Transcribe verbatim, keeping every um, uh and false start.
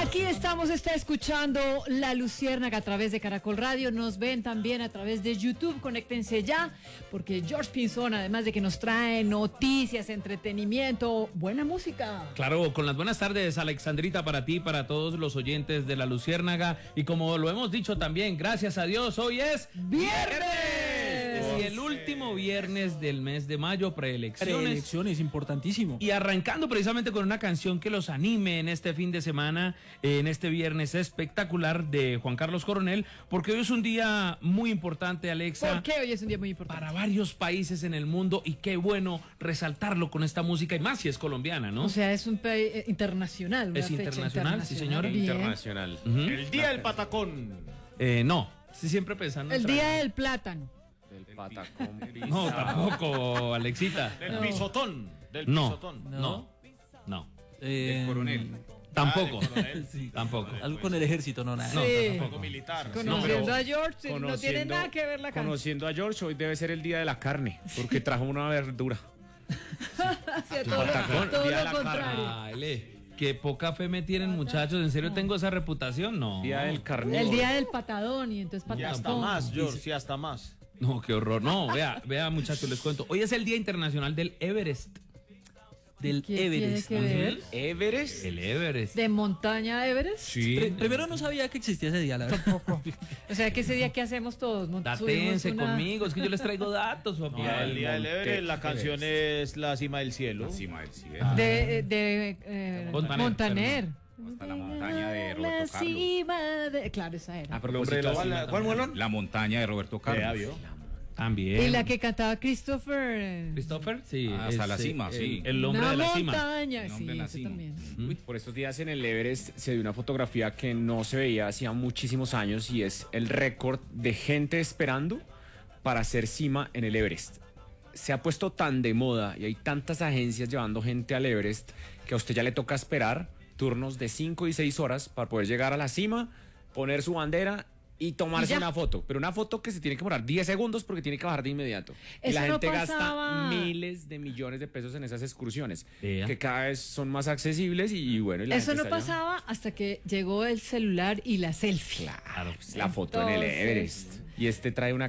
Aquí estamos, está escuchando La Luciérnaga a través de Caracol Radio. Nos ven también a través de YouTube. Conéctense ya, porque George Pinzón, además de que nos trae noticias, entretenimiento, buena música. Claro, con las buenas tardes, Alexandrita, para ti, para todos los oyentes de La Luciérnaga. Y como lo hemos dicho también, gracias a Dios, hoy es viernes. Y el último viernes del mes de mayo, preelecciones. Preelecciones, importantísimo. Y arrancando precisamente con una canción que los anime en este fin de semana, en este viernes espectacular de Juan Carlos Coronel, porque hoy es un día muy importante, Alexa. ¿Por qué hoy es un día muy importante? Para varios países en el mundo, y qué bueno resaltarlo con esta música, y más si es colombiana, ¿no? O sea, es un país eh, internacional. Una Es fecha internacional, sí, señor. Bien. Internacional. Uh-huh. El Día del Patacón. Eh, no, sí, siempre pensando. El en día traer- del plátano. Del Patacón. No, tampoco, Alexita. Del No. pisotón. Del No, pisotón. no, no. Eh, Del coronel. Tampoco, Ah, del coronel. sí, tampoco. algo con el ejército, no, nada. No, Sí. tampoco. Militar. Conociendo pero a George, no tiene conociendo- nada que ver la canción. Conociendo a George, hoy debe ser el día de la carne, porque trajo una verdura. O sea, todo, Patacón, todo día de lo la contrario. Ay, le, qué poca fe me tienen, muchachos. ¿En serio tengo esa reputación? No. Día del carnívoro. El día del patadón y entonces Y hasta patacón. más, George, sí, hasta más. No, qué horror. No, vea, vea, muchachos, les cuento. Hoy es el Día Internacional del Everest. Del ¿Qué Everest. tiene que ver? Everest. El Everest. ¿De montaña Everest? Sí. Pri- primero no sabía que existía ese día, la verdad. Tampoco. O sea, que ese día que hacemos todos. Mont- subimos Datense una- conmigo, es que yo les traigo datos, papá. Día el del Día del Monte Everest, la canción es La Cima del Cielo. Encima del cielo. De, de eh, Montaner, Montaner. Hasta la montaña de La Roberto Carlos. cima de... Claro, esa era. A propósito, ¿Cuál, la, ¿Cuál, Muelón? la montaña de Roberto Ya Carlos. vio. También. Y la que cantaba Christopher. eh, Christopher, sí. Hasta es, la eh, cima, sí. El, el hombre una de la cima. montaña. El Sí, hombre de la eso cima. también. ¿Mm? Por estos días en el Everest se dio una fotografía que no se veía hacía muchísimos años y es el récord de gente esperando para hacer cima en el Everest. Se ha puesto tan de moda y hay tantas agencias llevando gente al Everest que a usted ya le toca esperar turnos de cinco y seis horas para poder llegar a la cima, poner su bandera y tomarse ¿Y ya? una foto. Pero una foto que se tiene que demorar diez segundos porque tiene que bajar de inmediato. Y Eso la no gente pasaba. gasta miles de millones de pesos en esas excursiones Vea. que cada vez son más accesibles y, y bueno. Y la Eso gente no está allá. pasaba hasta que llegó el celular y la selfie. Claro, pues, la foto en el Entonces, Everest. Y este trae una